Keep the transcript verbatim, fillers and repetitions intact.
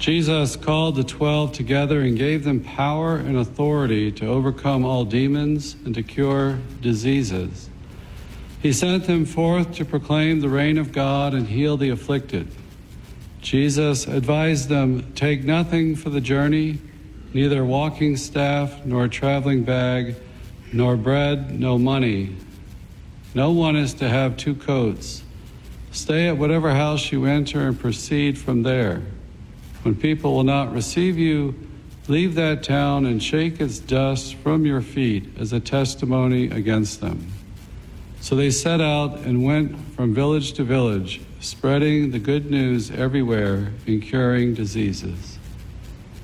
Jesus called the twelve together and gave them power and authority to overcome all demons and to cure diseases. He sent them forth to proclaim the reign of God and heal the afflicted. Jesus advised them, "Take nothing for the journey, neither walking staff, nor traveling bag, nor bread, no money. No one is to have two coats. Stay at whatever house you enter and proceed from there. When people will not receive you, leave that town and shake its dust from your feet as a testimony against them." So they set out and went from village to village, spreading the good news everywhere and curing diseases.